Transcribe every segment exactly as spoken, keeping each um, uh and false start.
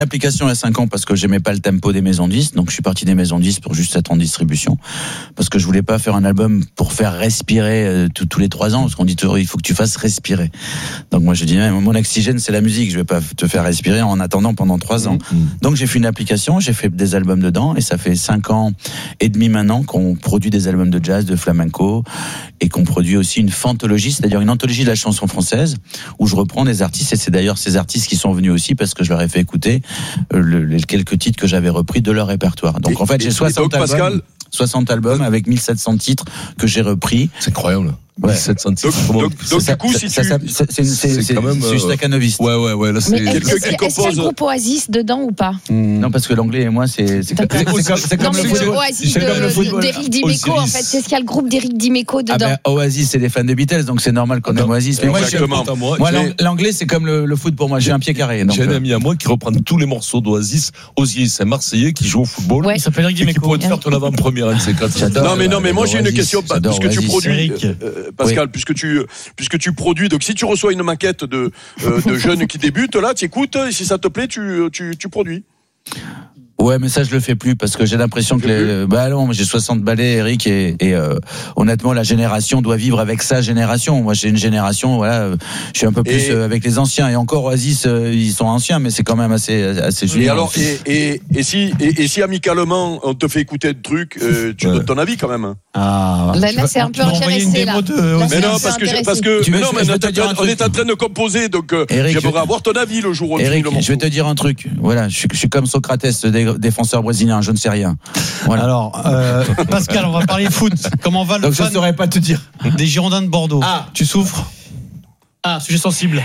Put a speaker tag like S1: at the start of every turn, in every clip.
S1: application il y a cinq ans parce que j'aimais pas le tempo des maisons de disques, donc je suis parti des maisons de disques pour juste être en distribution, parce que je voulais pas faire un album pour faire respirer euh, tous, tous les trois ans, parce qu'on dit toujours il faut que tu fasses respirer. Donc moi je dis mon oxygène c'est la musique, je vais pas te faire respirer en attendant pendant trois ans. Mmh. Donc j'ai fait une application, j'ai fait des albums dedans, et ça fait cinq ans et demi maintenant qu'on produit des albums de jazz, de flamenco, et qu'on produit aussi une fantologie, c'est-à-dire une anthologie de la chanson française, où je reprends des artistes, et c'est d'ailleurs ces artistes qui sont venus aussi parce que je leur ai fait écouter Le, les quelques titres que j'avais repris de leur répertoire. Donc et, en fait, j'ai soixante albums, Pascal, soixante albums avec mille sept cents titres que j'ai repris.
S2: C'est incroyable.
S1: Ouais.
S2: sept cents titres.
S3: Donc, donc, donc du coup, si
S1: ça,
S3: tu...
S1: ça, c'est, c'est, c'est, c'est quand même euh... staccanoviste.
S2: Ouais, ouais, ouais. Là, c'est
S4: mais
S2: quelqu'un
S4: est-ce,
S2: qui
S4: compose. Est-ce qu'il y a le groupe Oasis dedans ou pas?
S1: mmh. Non, parce que l'anglais et moi, c'est, c'est, c'est, c'est, c'est, c'est, c'est comme,
S4: non,
S1: le football.
S4: Oasis c'est de, comme le football. D'Éric Dimeco, en fait. C'est ce qu'il y a le groupe d'Éric Dimeco dedans.
S1: Ah ben, Oasis, c'est des fans de Beatles, donc c'est normal qu'on aime Oasis. Mais moi, moi, moi l'anglais, c'est comme le, le foot pour moi. J'ai un pied carré.
S2: J'ai un ami à moi qui reprend tous les morceaux d'Oasis. Osiris, c'est un Marseillais qui joue au football.
S4: Ouais.
S2: Il s'appelle Éric Dimeco. Qui pourrait te faire ton avant-première.
S3: Non, mais non, mais moi, j'ai une question. Puisque tu produis, Pascal, puisque tu, puisque tu produis, donc si tu reçois une maquette de, euh, de jeunes qui débutent, là, tu écoutes, et si ça te plaît, tu, tu, tu produis.
S1: Ouais, mais ça je le fais plus parce que j'ai l'impression que les, bah non, j'ai soixante balais, Eric, et, et euh, honnêtement la génération doit vivre avec sa génération. Moi j'ai une génération, voilà, euh, je suis un peu plus et, euh, avec les anciens, et encore Oasis, euh, ils sont anciens, mais c'est quand même assez assez junior.
S3: Et alors, et, et, et si et, et si amicalement on te fait écouter des trucs, euh, tu ouais. donnes ton avis quand même.
S4: Ah. Là, là c'est un peu intéressé là.
S3: De... là. Mais non, parce que je, parce que mais non, mais on, on est en train de composer, donc euh, Eric, j'aimerais je... avoir ton avis le jour où on
S1: Eric,
S3: finit le
S1: je vais te dire un truc. Voilà, je suis, je suis comme Socrates, défenseur brésilien, je ne sais rien. Voilà.
S5: Alors, euh, Pascal, on va parler foot. Comment va le
S1: Donc
S5: fan
S1: je ne saurais pas te dire.
S5: Des Girondins de Bordeaux.
S1: Ah,
S5: tu souffres? Ah, sujet sensible.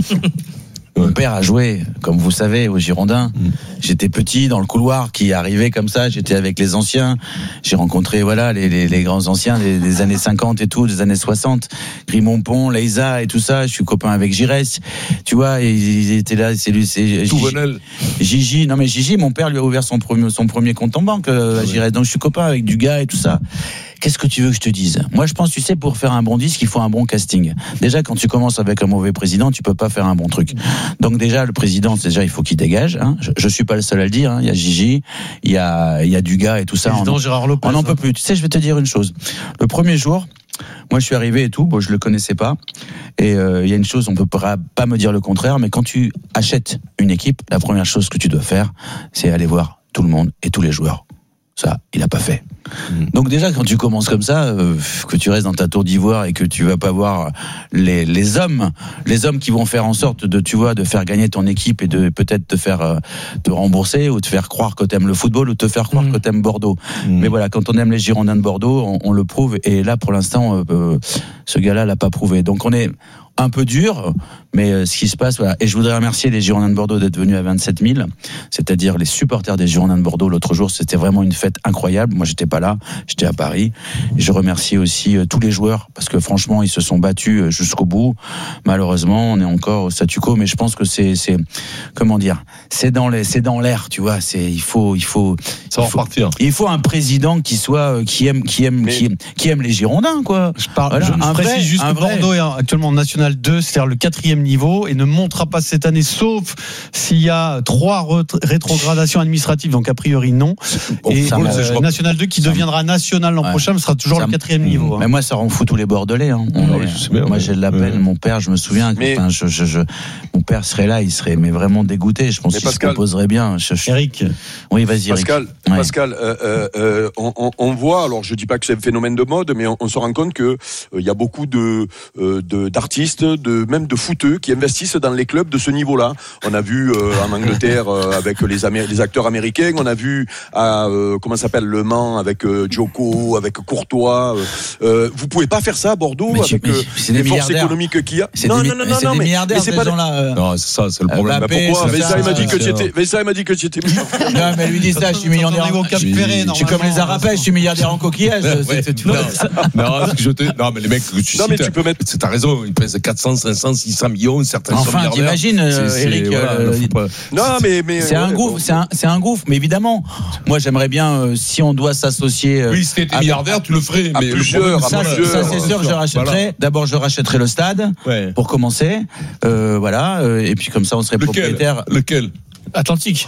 S1: Mon père a joué, comme vous savez, aux Girondins. Mmh. J'étais petit dans le couloir qui arrivait comme ça. J'étais avec les anciens. J'ai rencontré voilà les, les, les grands anciens des, des années cinquante et tout, des années soixante. Grimont-Pont, Leïsa et tout ça. Je suis copain avec Giresse. Tu vois, et il était là. C'est lui, c'est
S2: Gigi.
S1: Gigi. Non mais Gigi, mon père lui a ouvert son premier, son premier compte en banque euh, à Giresse. Donc je suis copain avec Dugas et tout ça. Qu'est-ce que tu veux que je te dise? Moi, je pense, tu sais, pour faire un bon disque, il faut un bon casting. Déjà, quand tu commences avec un mauvais président, tu peux pas faire un bon truc. Donc déjà, le président, déjà, il faut qu'il dégage. Hein. Je, je suis pas le seul à le dire. Hein. Il y a Gigi, il y a, il y a Dugas et tout ça.
S5: Président Gérard Lopez.
S1: On n'en peut plus. Tu sais, je vais te dire une chose. Le premier jour, moi, je suis arrivé et tout. Bon, je le connaissais pas. Et euh, il y a une chose, on peut pas, pas me dire le contraire, mais quand tu achètes une équipe, la première chose que tu dois faire, c'est aller voir tout le monde et tous les joueurs. Ça, il a pas fait. Mmh. Donc déjà, quand tu commences comme ça, euh, que tu restes dans ta tour d'ivoire et que tu vas pas voir les, les hommes, les hommes qui vont faire en sorte de, tu vois, de faire gagner ton équipe et de peut-être te faire euh, te rembourser ou te faire croire que t'aimes le football ou te faire croire mmh. que t'aimes Bordeaux. Mmh. Mais voilà, quand on aime les Girondins de Bordeaux, on, on le prouve. Et là, pour l'instant, euh, ce gars-là l'a pas prouvé. Donc on est un peu dur, mais euh, ce qui se passe, voilà. Et je voudrais remercier les Girondins de Bordeaux d'être venus à vingt-sept mille, c'est-à-dire les supporters des Girondins de Bordeaux. L'autre jour, c'était vraiment une fête incroyable. Moi, j'étais pas là, j'étais à Paris. Et je remercie aussi euh, tous les joueurs, parce que franchement, ils se sont battus euh, jusqu'au bout. Malheureusement, on est encore au statu quo, mais je pense que c'est, c'est, comment dire, c'est dans les, c'est dans l'air, tu vois. C'est, il faut, il faut,
S2: ça va
S1: il faut,
S2: repartir.
S1: Il faut un président qui soit, euh, qui aime, qui aime, mais... qui, aime qui aime les Girondins, quoi.
S5: Je parle, voilà,
S1: je,
S5: je
S1: un
S5: précise
S1: vrai,
S5: juste
S1: un
S5: que
S1: vrai.
S5: Bordeaux est actuellement en National deux, c'est-à-dire le quatrième niveau, et ne montera pas cette année, sauf s'il y a trois ret- rétrogradations administratives, donc a priori non. Bon, et euh, National deux qui deviendra national l'an ouais. prochain, sera toujours ça le quatrième m- niveau.
S1: Mais hein. moi, ça rend fou tous les Bordelais. Hein. On, oui, est, bien, moi, ouais. j'ai de la peine. Ouais. Mon père, je me souviens, que, mais... enfin, je, je, je, mon père serait là, il serait mais vraiment dégoûté. Je pense mais qu'il Pascal... se composerait bien. Je, je...
S5: Eric.
S1: Oui, vas-y, Eric.
S3: Pascal, ouais. Pascal euh, euh, on, on, on voit, alors je dis pas que c'est un phénomène de mode, mais on, on se rend compte que il euh, y a beaucoup de, euh, de d'artistes, de même de footeux qui investissent dans les clubs de ce niveau-là. On a vu euh, en Angleterre euh, avec les, Amé- les acteurs américains, on a vu à euh, comment ça s'appelle Le Mans avec euh, Djoko, avec Courtois. Euh, vous pouvez pas faire ça à Bordeaux mais avec euh, les forces économiques qu'il y a.
S1: C'est non, des, non, non, non,
S3: c'est
S1: non,
S3: des
S1: mais, milliardaires mais c'est pas gens-là. Euh...
S2: Non, c'est ça, c'est le problème.
S3: Euh, bah, pourquoi Vessa il m'a dit que tu étais. Vessa il m'a dit que tu étais.
S1: Non, mais lui dit ça. Je suis milliardaire en Cap Ferré. Je suis comme les Arapais. Je suis milliardaire en coquillage.
S2: Non, je te. Non, mais les mecs que tu cites. Non, mais tu peux mettre. T'as raison. Ils pèsent quatre cents, cinq cents, six cents millions. Certains sont milliardaires.
S1: Enfin, t'imagines, Eric.
S3: Non, mais mais.
S1: C'est un gouffre. C'est un c'est un gouffre. Mais évidemment, moi j'aimerais bien si on doit s'associer.
S2: Oui, si t'étais milliardaire, tu le ferais. Mais
S3: plusieurs.
S1: Ça, c'est sûr que je rachèterais. D'abord, je rachèterais le stade pour commencer. Voilà. Et puis comme ça, on serait propriétaire.
S2: Lequel?
S5: Atlantique.